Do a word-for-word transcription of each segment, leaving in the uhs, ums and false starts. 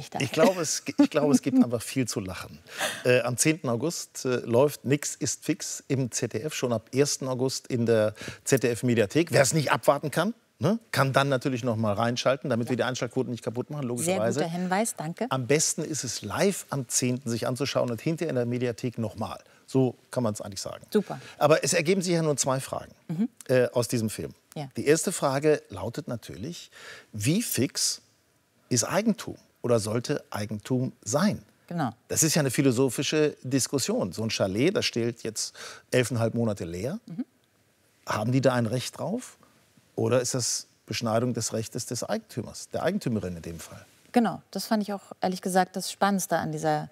leichter. Ich glaube, es, ich glaube, es gibt einfach viel zu lachen. Äh, am zehnten August äh, läuft Nix ist fix im Z D F, schon ab ersten August in der Z D F-Mediathek. Wer es nicht abwarten kann, ne, kann dann natürlich noch mal reinschalten, damit ja. wir die Einschaltquoten nicht kaputt machen, logischerweise. Sehr guter Hinweis, danke. Am besten ist es live am zehnten sich anzuschauen und hinterher in der Mediathek nochmal. So kann man es eigentlich sagen. Super. Aber es ergeben sich ja nur zwei Fragen mhm. äh, aus diesem Film. Ja. Die erste Frage lautet natürlich, wie fix ist Eigentum oder sollte Eigentum sein? Genau. Das ist ja eine philosophische Diskussion. So ein Chalet, das steht jetzt elfeinhalb Monate leer. Mhm. Haben die da ein Recht drauf? Oder ist das Beschneidung des Rechtes des Eigentümers, der Eigentümerin in dem Fall? Genau, das fand ich auch ehrlich gesagt das Spannendste an dieser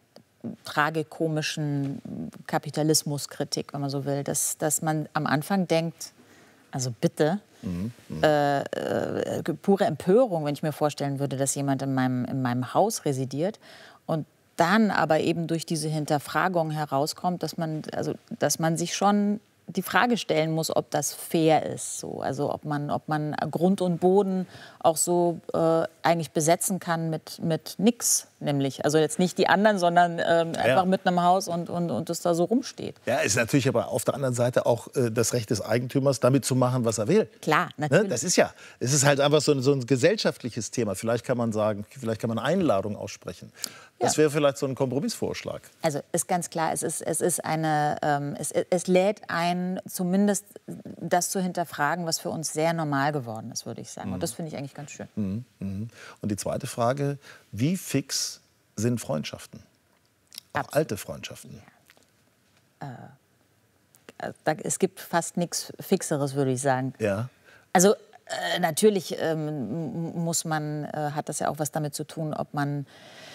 tragikomischen Kapitalismuskritik, wenn man so will. Dass, dass man am Anfang denkt, also bitte, mhm, äh, äh, pure Empörung, wenn ich mir vorstellen würde, dass jemand in meinem, in meinem Haus residiert und dann aber eben durch diese Hinterfragung herauskommt, dass man, also, dass man sich schon die Frage stellen muss, ob das fair ist. So. Also ob man, ob man Grund und Boden auch so äh, eigentlich besetzen kann mit, mit nix, nämlich. Also jetzt nicht die anderen, sondern ähm, ja. einfach mit einem Haus und, und, und das da so rumsteht. Ja, ist natürlich aber auf der anderen Seite auch äh, das Recht des Eigentümers, damit zu machen, was er will. Klar, natürlich. Ne? Das ist ja, es ist halt einfach so ein, so ein gesellschaftliches Thema. Vielleicht kann man sagen, vielleicht kann man eine Einladung aussprechen. Das wäre vielleicht so ein Kompromissvorschlag. Also ist ganz klar, es ist, es ist eine, ähm, es, es lädt ein, zumindest das zu hinterfragen, was für uns sehr normal geworden ist, würde ich sagen. Mhm. Und das finde ich eigentlich ganz schön. Mhm. Mhm. Und die zweite Frage, wie fix sind Freundschaften? Auch Absolut. Alte Freundschaften. Ja. Äh, da, es gibt fast nichts Fixeres, würde ich sagen. Ja. Also äh, natürlich ähm, muss man, äh, hat das ja auch was damit zu tun, ob man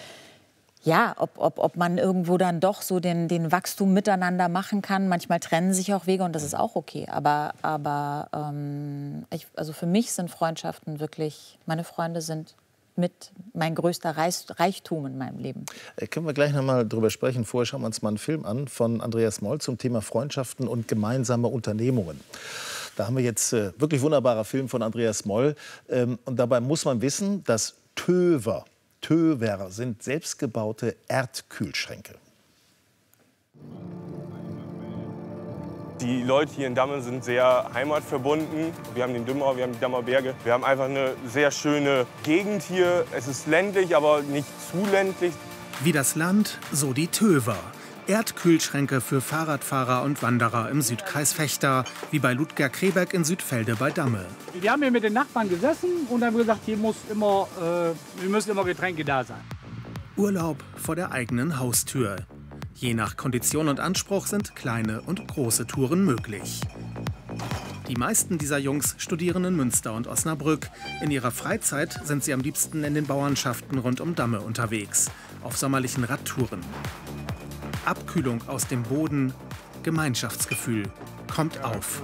Ja, ob, ob, ob man irgendwo dann doch so den, den Wachstum miteinander machen kann. Manchmal trennen sich auch Wege und das ist auch okay. Aber, aber ähm, ich, also für mich sind Freundschaften wirklich, meine Freunde sind mit mein größter Reich, Reichtum in meinem Leben. Äh, können wir gleich noch mal drüber sprechen. Vorher schauen wir uns mal einen Film an von Andreas Moll zum Thema Freundschaften und gemeinsame Unternehmungen. Da haben wir jetzt äh, wirklich wunderbarer Film von Andreas Moll. Ähm, und dabei muss man wissen, dass Töver, Töver sind selbstgebaute Erdkühlschränke. Die Leute hier in Damme sind sehr heimatverbunden. Wir haben den Dümmer, wir haben die Dammer Berge. Wir haben einfach eine sehr schöne Gegend hier. Es ist ländlich, aber nicht zu ländlich. Wie das Land, so die Töver. Erdkühlschränke für Fahrradfahrer und Wanderer im Südkreis Vechta, wie bei Ludger Krebeck in Südfelde bei Damme. Wir haben hier mit den Nachbarn gesessen und haben gesagt, hier muss immer, äh, wir müssen immer Getränke da sein. Urlaub vor der eigenen Haustür. Je nach Kondition und Anspruch sind kleine und große Touren möglich. Die meisten dieser Jungs studieren in Münster und Osnabrück. In ihrer Freizeit sind sie am liebsten in den Bauernschaften rund um Damme unterwegs, auf sommerlichen Radtouren. Abkühlung aus dem Boden, Gemeinschaftsgefühl, kommt auf.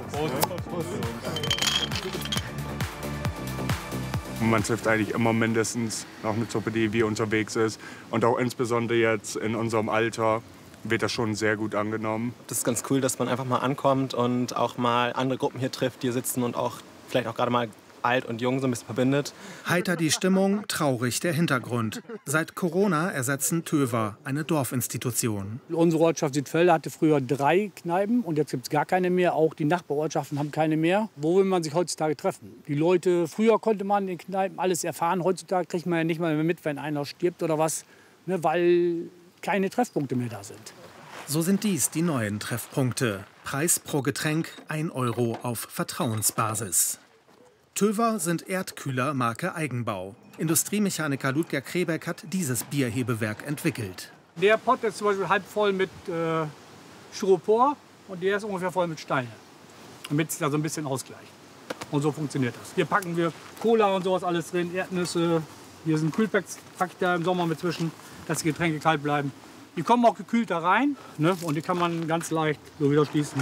Man trifft eigentlich immer mindestens noch eine Truppe, die wie unterwegs ist. Und auch insbesondere jetzt in unserem Alter wird das schon sehr gut angenommen. Das ist ganz cool, dass man einfach mal ankommt und auch mal andere Gruppen hier trifft, die hier sitzen und auch vielleicht auch gerade mal alt und jung so ein bisschen verbindet. Heiter die Stimmung, traurig der Hintergrund. Seit Corona ersetzen Töver eine Dorfinstitution. Unsere Ortschaft Südfelde hatte früher drei Kneipen und jetzt gibt es gar keine mehr. Auch die Nachbarortschaften haben keine mehr. Wo will man sich heutzutage treffen? Die Leute, früher konnte man in den Kneipen alles erfahren. Heutzutage kriegt man ja nicht mal mehr mit, wenn einer stirbt oder was, ne, weil keine Treffpunkte mehr da sind. So sind dies die neuen Treffpunkte. Preis pro Getränk ein Euro auf Vertrauensbasis. Töver sind Erdkühler Marke Eigenbau. Industriemechaniker Ludger Krebeck hat dieses Bierhebewerk entwickelt. Der Pott ist zum Beispiel halb voll mit äh, Styropor und der ist ungefähr voll mit Steine. Damit es da so ein bisschen ausgleicht. Und so funktioniert das. Hier packen wir Cola und sowas alles drin, Erdnüsse. Hier sind Kühlpacks, pack ich da im Sommer mit zwischen, dass die Getränke kalt bleiben. Die kommen auch gekühlt da rein, ne? Und die kann man ganz leicht so wieder schließen.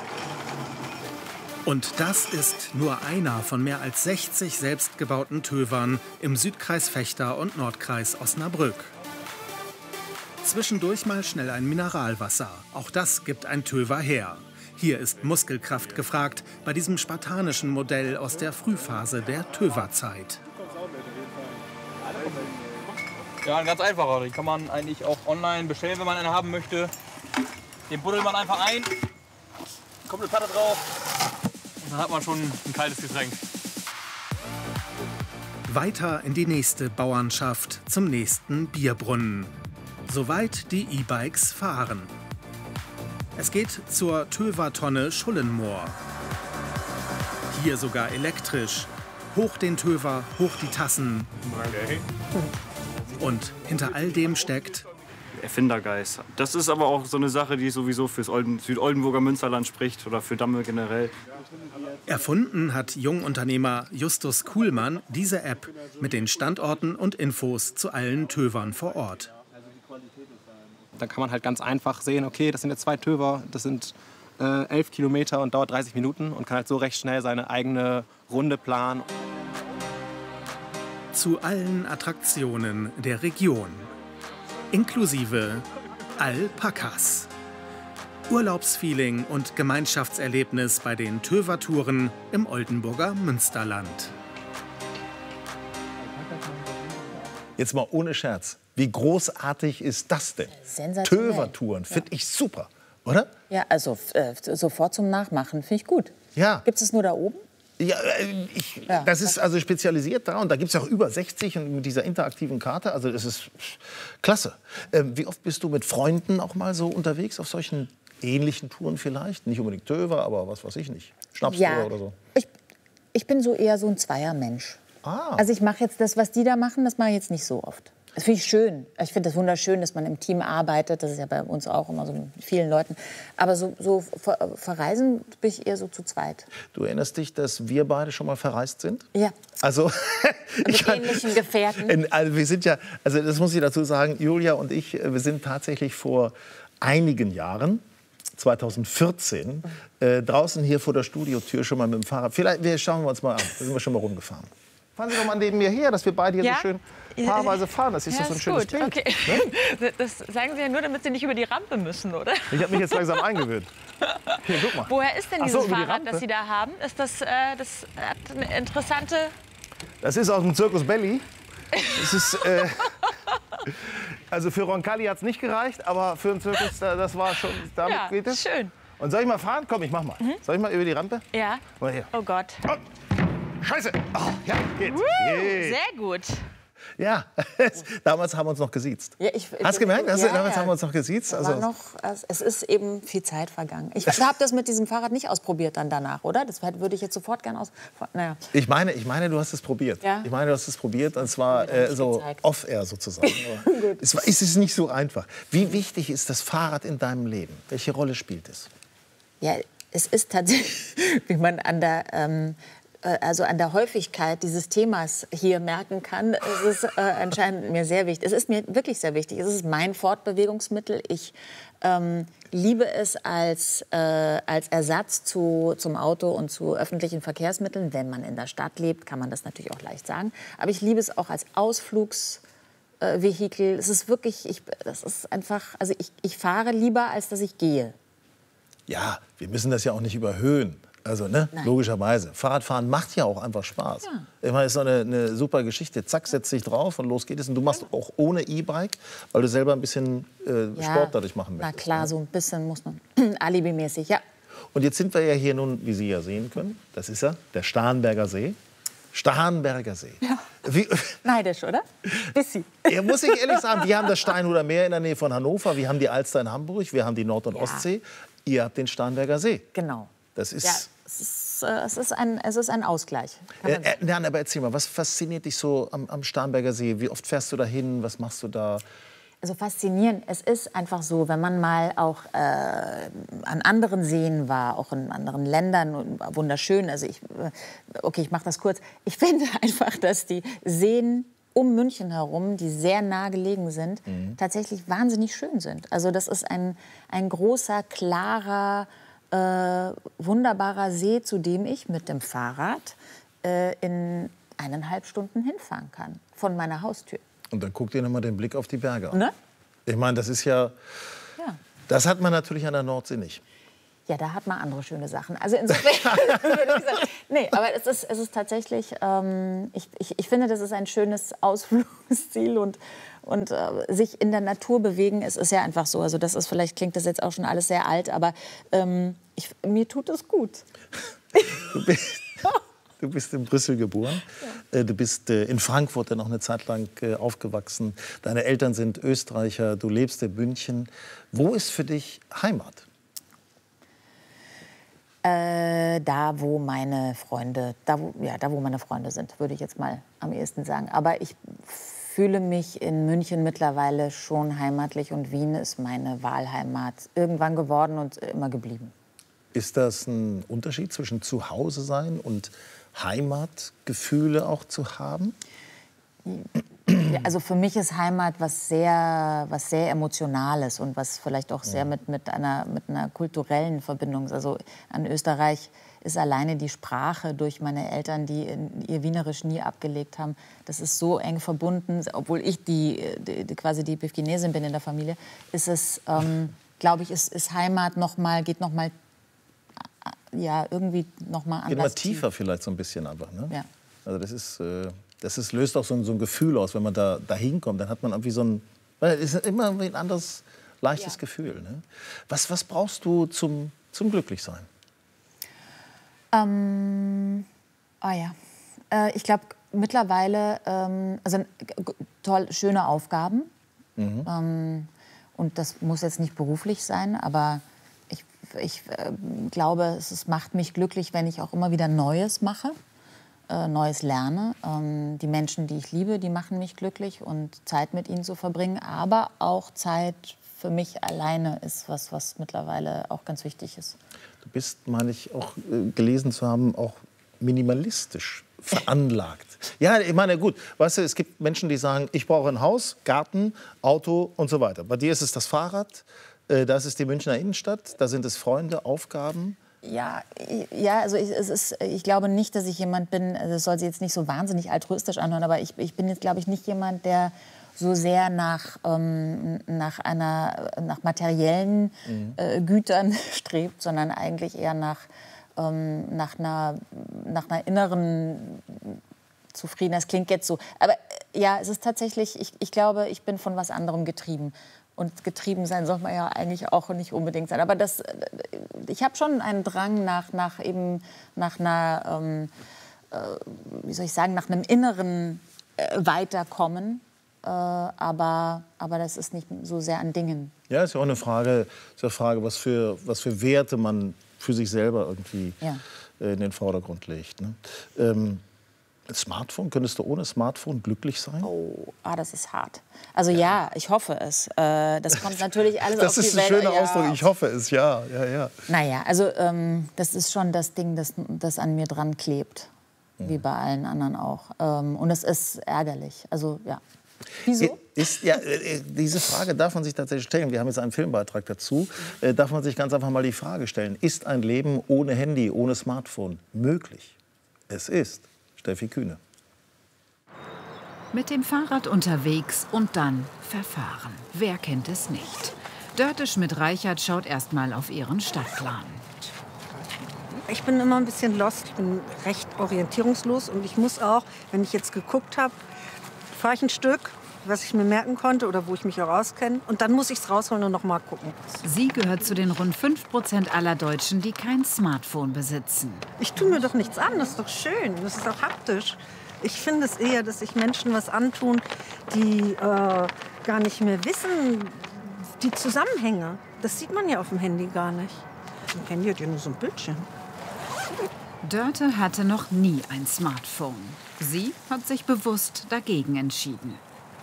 Und das ist nur einer von mehr als sechzig selbstgebauten Tövern im Südkreis Vechta und Nordkreis Osnabrück. Zwischendurch mal schnell ein Mineralwasser. Auch das gibt ein Töver her. Hier ist Muskelkraft gefragt bei diesem spartanischen Modell aus der Frühphase der Töverzeit. Ja, ein ganz einfacher. Die kann man eigentlich auch online bestellen, wenn man eine haben möchte. Den buddelt man einfach ein, kommt eine Platte drauf und dann hat man schon ein kaltes Getränk. Weiter in die nächste Bauernschaft, zum nächsten Bierbrunnen. Soweit die E-Bikes fahren. Es geht zur Töver-Tonne Schullenmoor. Hier sogar elektrisch. Hoch den Töver, hoch die Tassen. Und hinter all dem steckt Erfindergeist. Das ist aber auch so eine Sache, die sowieso fürs Olden, Südoldenburger Münsterland spricht oder für Damme generell. Erfunden hat Jungunternehmer Justus Kuhlmann diese App mit den Standorten und Infos zu allen Tövern vor Ort. Da kann man halt ganz einfach sehen, okay, das sind jetzt zwei Töver, das sind äh, elf Kilometer und dauert dreißig Minuten und kann halt so recht schnell seine eigene Runde planen. Zu allen Attraktionen der Region. Inklusive Alpakas. Urlaubsfeeling und Gemeinschaftserlebnis bei den Töver-Touren im Oldenburger Münsterland. Jetzt mal ohne Scherz. Wie großartig ist das denn? Sensationell. Töver-Touren, finde ich super, oder? Ja, also äh, sofort zum Nachmachen, finde ich gut. Ja. Gibt es nur da oben? Ja, äh, ich, Ja. das ist also spezialisiert da und da gibt es auch über sechzig und mit dieser interaktiven Karte, also das ist klasse. Ähm, wie oft bist du mit Freunden auch mal so unterwegs auf solchen ähnlichen Touren vielleicht? Nicht unbedingt Töver, aber was weiß ich nicht, Schnapstour Ja. oder so. Ich, ich bin so eher so ein Zweiermensch. Ah. Also ich mache jetzt das, was die da machen, das mache ich jetzt nicht so oft. Das finde ich schön. Ich finde das wunderschön, dass man im Team arbeitet. Das ist ja bei uns auch immer so mit vielen Leuten. Aber so, so ver verreisen bin ich eher so zu zweit. Du erinnerst dich, dass wir beide schon mal verreist sind? Ja. Also, Mit ähnlichen Gefährten. In, also wir sind ja, also das muss ich dazu sagen, Julia und ich, wir sind tatsächlich vor einigen Jahren, zweitausendvierzehn, äh, draußen hier vor der Studiotür schon mal mit dem Fahrrad. Vielleicht wir schauen wir uns mal an. Da sind wir schon mal rumgefahren. Fahren Sie doch mal neben mir her, dass wir beide hier Ja? so schön paarweise fahren. Das ist Ja, doch so ein ist schönes gut. Bild. Okay. Ne? Das sagen Sie ja nur, damit Sie nicht über die Rampe müssen, oder? Ich habe mich jetzt langsam eingewöhnt. Hier, guck mal. Woher ist denn Ach dieses so, über die Fahrrad, Rampe? das Sie da haben? Ist das, äh, das hat eine interessante... Das ist aus dem Circus Belly. Das ist, äh, also für Roncalli hat es nicht gereicht, aber für den Zirkus, da- das war schon, damit Ja, geht es. schön. Und soll ich mal fahren? Komm, ich mach mal. Mhm. Soll ich mal über die Rampe? Ja. Mal hier. Oh Gott. Scheiße! Oh, ja, geht's. Woo, Geht. sehr gut. Ja, damals haben wir uns noch gesiezt. Ja, ich- Hast du gemerkt? Hast du, Ja, damals ja. haben wir uns noch gesiezt. Da Also, war noch, es es ist eben viel Zeit vergangen. Ich habe das mit diesem Fahrrad nicht ausprobiert dann danach, oder? Das würde ich jetzt sofort gern aus... Naja. ich, meine, ich meine, du hast es probiert. Ja. Ich meine, du hast es probiert, und zwar äh, so gezeigt. off-air sozusagen. Aber es, war- es ist nicht so einfach. Wie wichtig ist das Fahrrad in deinem Leben? Welche Rolle spielt es? Ja, es ist tatsächlich, wie man an der, ähm, äh, also an der Häufigkeit dieses Themas hier merken kann, es ist äh, anscheinend mir sehr wichtig. Es ist mir wirklich sehr wichtig. Es ist mein Fortbewegungsmittel. Ich ähm, liebe es als, äh, als Ersatz zu, zum Auto und zu öffentlichen Verkehrsmitteln. Wenn man in der Stadt lebt, kann man das natürlich auch leicht sagen. Aber ich liebe es auch als Ausflugs äh, Vehikel. Es ist wirklich, ich, das ist einfach, also ich, ich fahre lieber, als dass ich gehe. Ja, wir müssen das ja auch nicht überhöhen. Also, ne, Nein. logischerweise. Fahrradfahren macht ja auch einfach Spaß. Ja. Ich meine, es ist so eine, eine super Geschichte. Zack, setz dich drauf und los geht es. Und du machst auch ohne E-Bike, weil du selber ein bisschen äh, Ja, Sport dadurch machen Na möchtest. klar, ne? so ein bisschen muss man alibimäßig, ja. Und jetzt sind wir ja hier nun, wie Sie ja sehen können, das ist ja der Starnberger See. Starnberger See. Ja. Wie, Neidisch, oder? Bissi. ja, muss ich ehrlich sagen, wir haben das Steinhuder Meer in der Nähe von Hannover, wir haben die Alster in Hamburg, wir haben die Nord- und Ja. Ostsee. Ihr habt den Starnberger See. Genau. Das ist... Ja, es ist, äh, es ist, ein, es ist ein Ausgleich. kann Äh, man äh, sagen. nein, aber erzähl mal, was fasziniert dich so am, am Starnberger See? Wie oft fährst du da hin? Was machst du da? Also faszinierend. Es ist einfach so, wenn man mal auch äh, an anderen Seen war, auch in anderen Ländern, und wunderschön. Also ich, äh, okay, ich mache das kurz. Ich finde einfach, dass die Seen um München herum, die sehr nah gelegen sind, Mhm. tatsächlich wahnsinnig schön sind. Also das ist ein, ein großer, klarer, äh, wunderbarer See, zu dem ich mit dem Fahrrad äh, in eineinhalb Stunden hinfahren kann, von meiner Haustür. Und dann guck dir noch mal den Blick auf die Berge an. Ne? Ich meine, das ist ja, Ja. das hat man natürlich an der Nordsee nicht. Ja, da hat man andere schöne Sachen. Also insofern würde ich sagen, nee, aber es ist, es ist tatsächlich, ähm, ich, ich, ich finde, das ist ein schönes Ausflugsziel und, und äh, sich in der Natur bewegen, es ist ja einfach so. Also das ist, vielleicht klingt das jetzt auch schon alles sehr alt, aber ähm, ich, mir tut es gut. Du bist, du bist in Brüssel geboren, ja. Du bist in Frankfurt ja noch eine Zeit lang aufgewachsen. Deine Eltern sind Österreicher, du lebst in München. Wo ist für dich Heimat? Äh, da, wo meine Freunde, da wo, ja, da, wo meine Freunde sind, würde ich jetzt mal am ehesten sagen. Aber ich fühle mich in München mittlerweile schon heimatlich und Wien ist meine Wahlheimat irgendwann geworden und immer geblieben. Ist das ein Unterschied zwischen Zuhause sein und Heimatgefühle auch zu haben? Ja, also für mich ist Heimat was sehr, was sehr Emotionales und was vielleicht auch sehr mit, mit, einer, mit einer kulturellen Verbindung ist. Also an Österreich ist alleine die Sprache durch meine Eltern, die ihr Wienerisch nie abgelegt haben, das ist so eng verbunden, obwohl ich die, die, quasi die Bifkinesin bin in der Familie, ist es, ähm, glaube ich, ist, ist Heimat noch mal, geht noch mal, ja, irgendwie noch mal anders. Geht mal tiefer tief. Vielleicht so ein bisschen einfach, ne? Ja. Also das ist... Äh Das ist, löst auch so ein, so ein Gefühl aus, wenn man da, da hinkommt. Dann hat man irgendwie so ein, weil es ist immer ein anderes, leichtes ja. Gefühl. Ne? Was, was brauchst du zum, zum Glücklichsein? Ähm, oh ja, äh, ich glaube mittlerweile, ähm, also toll, schöne Aufgaben. Mhm. Ähm, und das muss jetzt nicht beruflich sein, aber ich, ich äh, glaube, es, es macht mich glücklich, wenn ich auch immer wieder Neues mache. Neues lerne. Ähm, die Menschen, die ich liebe, die machen mich glücklich und Zeit mit ihnen zu verbringen. Aber auch Zeit für mich alleine ist was, was mittlerweile auch ganz wichtig ist. Du bist, meine ich, auch äh, gelesen zu haben, auch minimalistisch veranlagt. Ja, ich meine, gut, weißt du, es gibt Menschen, die sagen, ich brauche ein Haus, Garten, Auto und so weiter. Bei dir ist es das Fahrrad, äh, das ist die Münchner Innenstadt, da sind es Freunde, Aufgaben. Ja, ja, also ich, es ist, ich glaube nicht, dass ich jemand bin, also das soll sich jetzt nicht so wahnsinnig altruistisch anhören, aber ich, ich bin jetzt, glaube ich, nicht jemand, der so sehr nach, ähm, nach, einer, nach materiellen mhm. äh, Gütern strebt, sondern eigentlich eher nach, ähm, nach, einer, nach einer inneren Zufriedenheit. Das klingt jetzt so. Aber ja, es ist tatsächlich, ich, ich glaube, ich bin von was anderem getrieben. Und getrieben sein soll man ja eigentlich auch nicht unbedingt sein. Aber das, ich habe schon einen Drang nach, nach, eben, nach einer, ähm, äh, wie soll ich sagen, nach einem inneren äh, Weiterkommen. Äh, aber, aber das ist nicht so sehr an Dingen. Ja, ist ja auch eine Frage, ist eine Frage was, für, was für Werte man für sich selber irgendwie ja. äh, in den Vordergrund legt. Ne? Ähm, Smartphone, könntest du ohne Smartphone glücklich sein? Oh, ah, das ist hart. Also ja, ich hoffe es. Äh, das kommt natürlich alles das auf die Welt. Das ist ein schöner ja. Ausdruck, ich hoffe es, ja. ja, ja. Naja, also ähm, das ist schon das Ding, das, das an mir dran klebt. Mhm. Wie bei allen anderen auch. Ähm, und es ist ärgerlich. Also ja. Wieso? Ist, ja, diese Frage darf man sich tatsächlich stellen. Wir haben jetzt einen Filmbeitrag dazu. Äh, darf man sich ganz einfach mal die Frage stellen. Ist ein Leben ohne Handy, ohne Smartphone möglich? Es ist. Steffi Kühne. Mit dem Fahrrad unterwegs und dann verfahren. Wer kennt es nicht? Dörte Schmidt-Reichert schaut erst mal auf ihren Stadtplan. Ich bin immer ein bisschen lost. Ich bin recht orientierungslos. Und ich muss auch, wenn ich jetzt geguckt habe, fahre ich ein Stück, was ich mir merken konnte oder wo ich mich auch auskenne. Und dann muss ich es rausholen und noch mal gucken. Sie gehört zu den rund fünf Prozent aller Deutschen, die kein Smartphone besitzen. Ich tue mir doch nichts an, das ist doch schön, das ist auch haptisch. Ich finde es eher, dass sich Menschen was antun, die äh, gar nicht mehr wissen, die Zusammenhänge. Das sieht man ja auf dem Handy gar nicht. Ein Handy hat ja nur so ein Bildschirm. Dörte hatte noch nie ein Smartphone. Sie hat sich bewusst dagegen entschieden.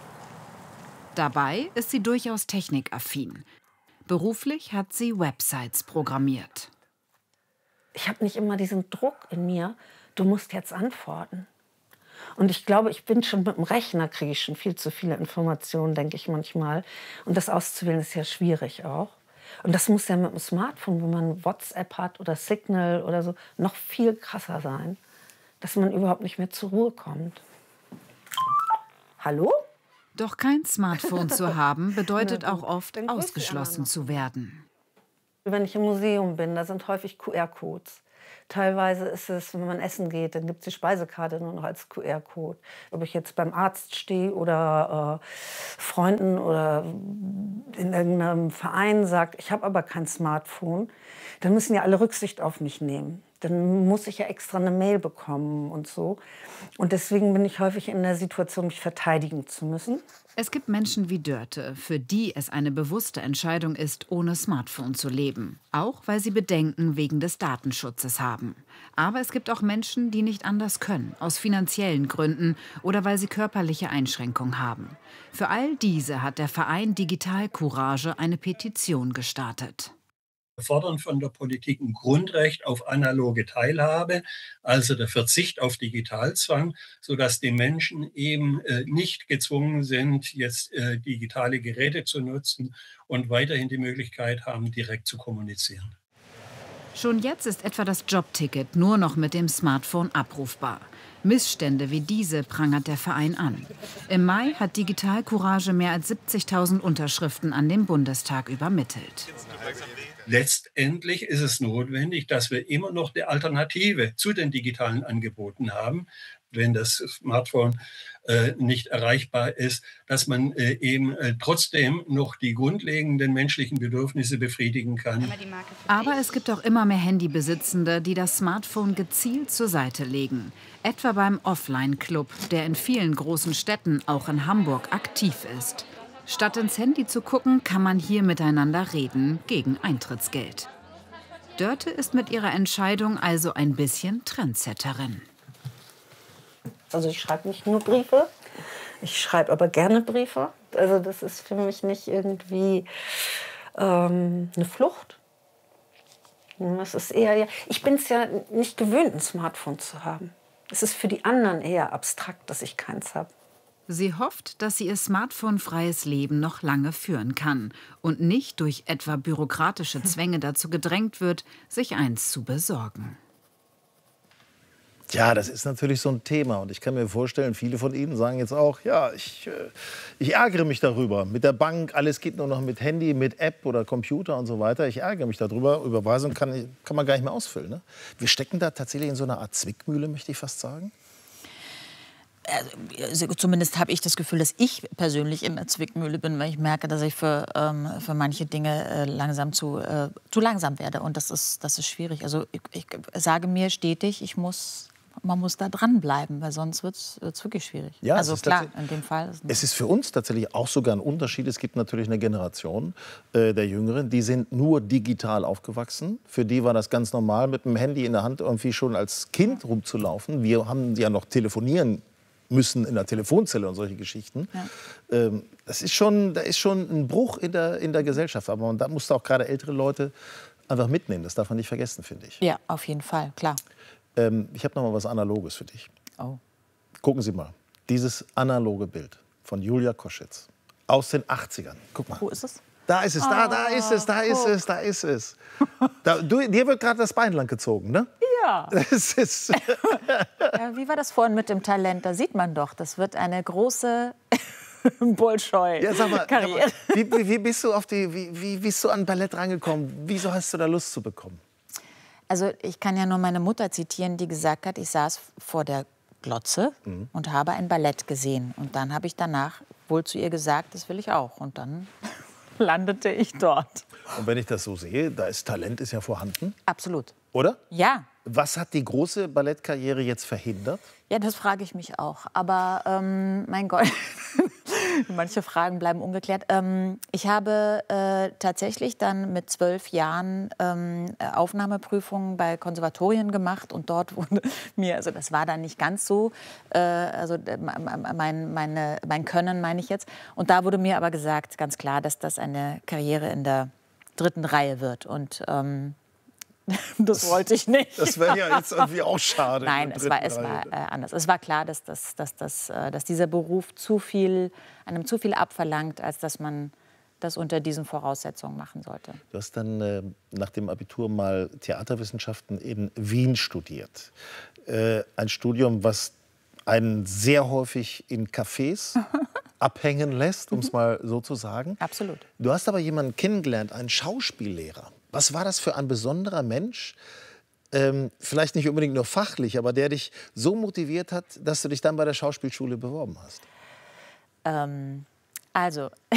Dabei ist sie durchaus technikaffin. Beruflich hat sie Websites programmiert. Ich habe nicht immer diesen Druck in mir, du musst jetzt antworten. Und ich glaube, ich bin schon mit dem Rechner, kriege ich schon viel zu viele Informationen, denke ich manchmal. Und das auszuwählen ist ja schwierig auch. Und das muss ja mit dem Smartphone, wenn man WhatsApp hat oder Signal oder so, noch viel krasser sein, dass man überhaupt nicht mehr zur Ruhe kommt. Hallo? Doch kein Smartphone zu haben, bedeutet auch oft, ausgeschlossen zu werden. Wenn ich im Museum bin, da sind häufig Q R-Codes. Teilweise ist es, wenn man essen geht, dann gibt es die Speisekarte nur noch als Q R-Code. Ob ich jetzt beim Arzt stehe oder äh, Freunden oder in irgendeinem Verein sage, ich habe aber kein Smartphone, dann müssen ja alle Rücksicht auf mich nehmen. Dann muss ich ja extra eine Mail bekommen und so. Und deswegen bin ich häufig in der Situation, mich verteidigen zu müssen. Es gibt Menschen wie Dörte, für die es eine bewusste Entscheidung ist, ohne Smartphone zu leben. Auch weil sie Bedenken wegen des Datenschutzes haben. Aber es gibt auch Menschen, die nicht anders können, aus finanziellen Gründen oder weil sie körperliche Einschränkungen haben. Für all diese hat der Verein Digital Courage eine Petition gestartet. Wir fordern von der Politik ein Grundrecht auf analoge Teilhabe, also der Verzicht auf Digitalzwang, sodass die Menschen eben äh, nicht gezwungen sind, jetzt äh, digitale Geräte zu nutzen und weiterhin die Möglichkeit haben, direkt zu kommunizieren. Schon jetzt ist etwa das Jobticket nur noch mit dem Smartphone abrufbar. Missstände wie diese prangert der Verein an. Im Mai hat Digital Courage mehr als siebzigtausend Unterschriften an den Bundestag übermittelt. Letztendlich ist es notwendig, dass wir immer noch eine Alternative zu den digitalen Angeboten haben, wenn das Smartphone äh, nicht erreichbar ist, dass man äh, eben äh, trotzdem noch die grundlegenden menschlichen Bedürfnisse befriedigen kann. Aber es gibt auch immer mehr Handybesitzende, die das Smartphone gezielt zur Seite legen. Etwa beim Offline-Club, der in vielen großen Städten, auch in Hamburg, aktiv ist. Statt ins Handy zu gucken, kann man hier miteinander reden, gegen Eintrittsgeld. Dörte ist mit ihrer Entscheidung also ein bisschen Trendsetterin. Also ich schreibe nicht nur Briefe, ich schreibe aber gerne Briefe. Also das ist für mich nicht irgendwie ähm, eine Flucht. Es ist eher, ja, ich bin es ja nicht gewöhnt, ein Smartphone zu haben. Es ist für die anderen eher abstrakt, dass ich keins habe. Sie hofft, dass sie ihr smartphonefreies Leben noch lange führen kann und nicht durch etwa bürokratische Zwänge dazu gedrängt wird, sich eins zu besorgen. Ja, das ist natürlich so ein Thema. Und ich kann mir vorstellen, viele von Ihnen sagen jetzt auch, ja, ich, äh, ich ärgere mich darüber. Mit der Bank, alles geht nur noch mit Handy, mit App oder Computer und so weiter. Ich ärgere mich darüber. Überweisung kann, kann man gar nicht mehr ausfüllen. Ne? Wir stecken da tatsächlich in so einer Art Zwickmühle, möchte ich fast sagen. Also, zumindest habe ich das Gefühl, dass ich persönlich in der Zwickmühle bin, weil ich merke, dass ich für, ähm, für manche Dinge äh, langsam zu, äh, zu langsam werde. Und das ist, das ist schwierig. Also ich, ich sage mir stetig, ich muss, man muss da dranbleiben, weil sonst wird es wirklich schwierig. Ja, also klar, in dem Fall. Ist es ist für uns tatsächlich auch sogar ein Unterschied. Es gibt natürlich eine Generation äh, der Jüngeren, die sind nur digital aufgewachsen. Für die war das ganz normal, mit dem Handy in der Hand irgendwie schon als Kind rumzulaufen. Wir haben ja noch telefonieren müssen in der Telefonzelle und solche Geschichten. Ja. Ähm, das ist schon, da ist schon ein Bruch in der, in der Gesellschaft. Aber da musst du auch gerade ältere Leute einfach mitnehmen. Das darf man nicht vergessen, finde ich. Ja, auf jeden Fall, klar. Ähm, ich habe noch mal was Analoges für dich. Oh. Gucken Sie mal. Dieses analoge Bild von Julia Koschitz aus den achtzigern. Guck mal. Wo ist es? Da ist es, da, da ist es, da ist es, da ist es. Da, du, dir wird gerade das Bein lang gezogen, ne? Ja. Das ist ja. Wie war das vorhin mit dem Talent? Da sieht man doch, das wird eine große Bolschoi-Karriere. Ja, sag mal, sag mal, wie, wie, wie, bist du auf die, wie, wie bist du an Ballett rangekommen? Wieso hast du da Lust zu bekommen? Also ich kann ja nur meine Mutter zitieren, die gesagt hat, ich saß vor der Glotze mhm. und habe ein Ballett gesehen. Und dann habe ich danach wohl zu ihr gesagt, das will ich auch. Und dann landete ich dort. Und wenn ich das so sehe, da ist Talent ist ja vorhanden. Absolut. Oder? Ja. Was hat die große Ballettkarriere jetzt verhindert? Ja, das frage ich mich auch. Aber ähm, mein Gott, manche Fragen bleiben ungeklärt. Ähm, ich habe äh, tatsächlich dann mit zwölf Jahren ähm, Aufnahmeprüfungen bei Konservatorien gemacht. Und dort wurde mir, also das war dann nicht ganz so, äh, also mein, meine, mein Können meine ich jetzt. Und da wurde mir aber gesagt, ganz klar, dass das eine Karriere in der dritten Reihe wird. Und ähm, das, das wollte ich nicht. Das wäre ja jetzt irgendwie auch schade. Nein, es war, es war äh, anders. Es war klar, dass, das, dass, das, äh, dass dieser Beruf zu viel, einem zu viel abverlangt, als dass man das unter diesen Voraussetzungen machen sollte. Du hast dann äh, nach dem Abitur mal Theaterwissenschaften in Wien studiert. Äh, ein Studium, was einen sehr häufig in Cafés abhängen lässt, um es mal so zu sagen. Absolut. Du hast aber jemanden kennengelernt, einen Schauspiellehrer. Was war das für ein besonderer Mensch? Ähm, vielleicht nicht unbedingt nur fachlich, aber der dich so motiviert hat, dass du dich dann bei der Schauspielschule beworben hast? Ähm, also,